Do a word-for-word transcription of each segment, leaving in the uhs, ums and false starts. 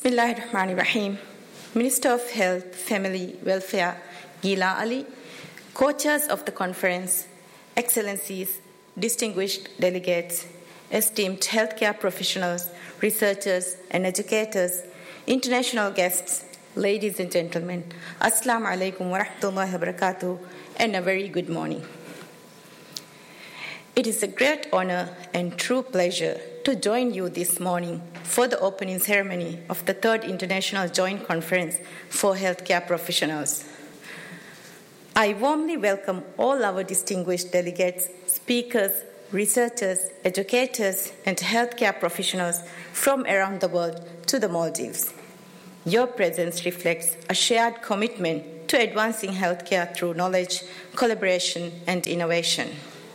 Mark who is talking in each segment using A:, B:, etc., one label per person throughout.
A: Bismillahirrahmanirrahim. Minister of Health, Family Welfare, Gila Ali, co-chairs of the conference, Excellencies, distinguished delegates, esteemed healthcare professionals, researchers, and educators, international guests, ladies and gentlemen, Assalamu alaikum wa rahmatullahi wa barakatuh, and a very good morning. It is a great honor and true pleasure to join you this morning for the opening ceremony of the Third International Joint Conference for Healthcare Professionals. I warmly welcome all our distinguished delegates, speakers, researchers, educators, and healthcare professionals from around the world to the Maldives. Your presence reflects a shared commitment to advancing healthcare through knowledge, collaboration, and innovation.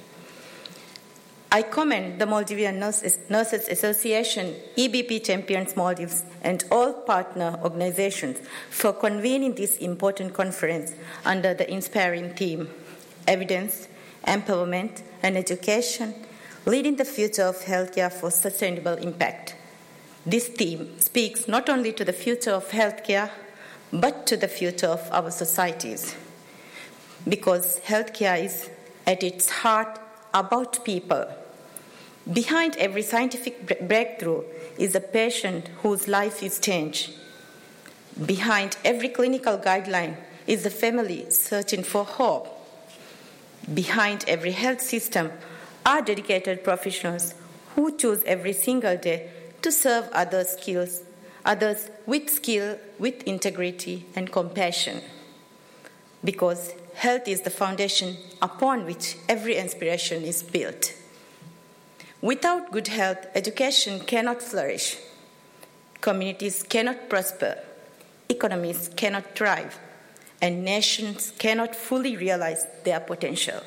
A: I commend the Maldivian Nurses Association, E B P Champions Maldives, and all partner organizations for convening this important conference under the inspiring theme, Evidence, Empowerment, and Education, Leading the Future of Healthcare for Sustainable Impact. This theme speaks not only to the future of healthcare, but to the future of our societies. Because healthcare is, at its heart, about people. Behind every scientific breakthrough is a patient whose life is changed. Behind every clinical guideline is a family searching for hope. Behind every health system are dedicated professionals who choose every single day to serve others skills, others with skill, with integrity and compassion. Because health is the foundation upon which every inspiration is built. Without good health, education cannot flourish. Communities cannot prosper. Economies cannot thrive. And nations cannot fully realize their potential.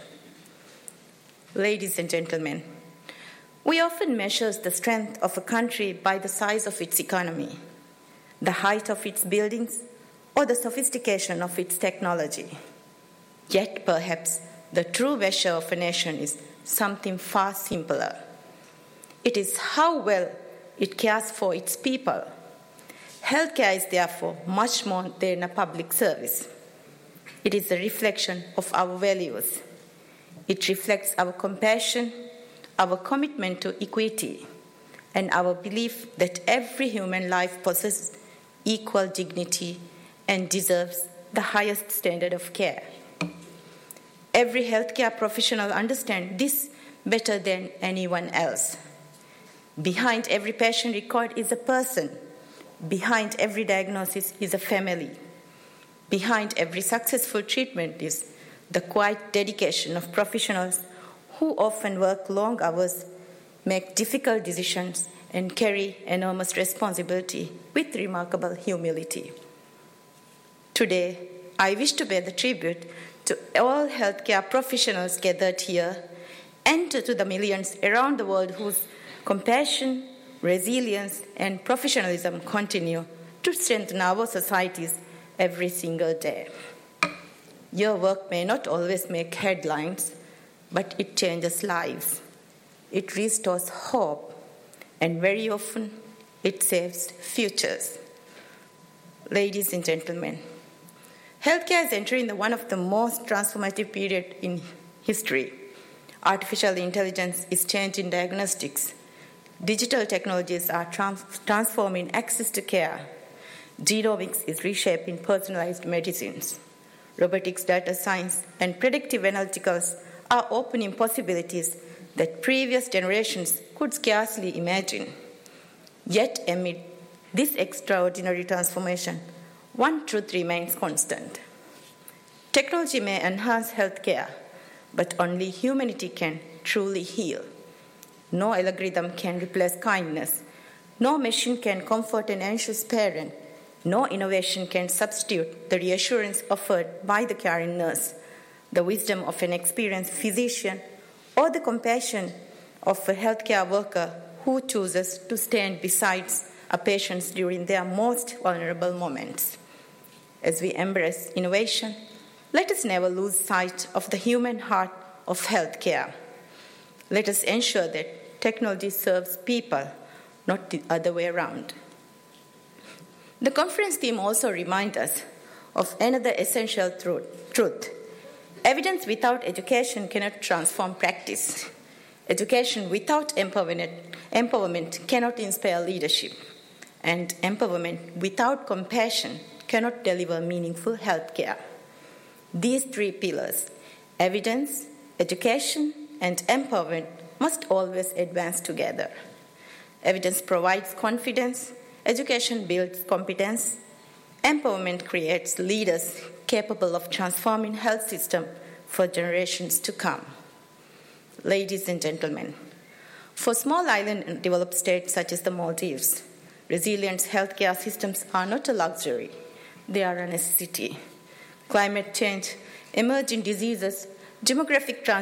A: Ladies and gentlemen, we often measure the strength of a country by the size of its economy, the height of its buildings, or the sophistication of its technology. Yet perhaps the true measure of a nation is something far simpler. It is how well it cares for its people. Healthcare is therefore much more than a public service. It is a reflection of our values. It reflects our compassion, our commitment to equity, and our belief that every human life possesses equal dignity and deserves the highest standard of care. Every healthcare professional understands this better than anyone else. Behind every patient record is a person. Behind every diagnosis is a family. Behind every successful treatment is the quiet dedication of professionals who often work long hours, make difficult decisions, and carry enormous responsibility with remarkable humility. Today, I wish to pay the tribute to all healthcare professionals gathered here and to the millions around the world whose compassion, resilience, and professionalism continue to strengthen our societies every single day. Your work may not always make headlines, but it changes lives. It restores hope, and very often it saves futures. Ladies and gentlemen, healthcare is entering the one of the most transformative periods in history. Artificial intelligence is changing diagnostics. Digital technologies are trans- transforming access to care. Genomics is reshaping personalized medicines. Robotics, data science, and predictive analytics are opening possibilities that previous generations could scarcely imagine. Yet, amid this extraordinary transformation, one truth remains constant. Technology may enhance healthcare, but only humanity can truly heal. No algorithm can replace kindness. No machine can comfort an anxious parent. No innovation can substitute the reassurance offered by the caring nurse, the wisdom of an experienced physician, or the compassion of a healthcare worker who chooses to stand beside a patient during their most vulnerable moments. As we embrace innovation, let us never lose sight of the human heart of healthcare. Let us ensure that technology serves people, not the other way around. The conference theme also reminds us of another essential truth. Evidence without education cannot transform practice. Education without empowerment, empowerment cannot inspire leadership. And empowerment without compassion cannot deliver meaningful health care. These three pillars, evidence, education, and empowerment, must always advance together. Evidence provides confidence, education builds competence, empowerment creates leaders capable of transforming health system for generations to come. Ladies and gentlemen, for small island and developed states such as the Maldives, resilient healthcare systems are not a luxury, they are a necessity. Climate change, emerging diseases, demographic transition,